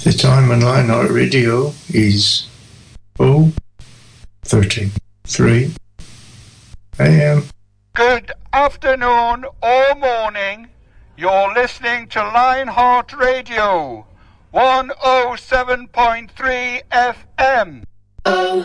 The time on Lionheart Radio is 0:33 a.m. Good afternoon or morning. You're listening to Lionheart Radio, 107.3 FM.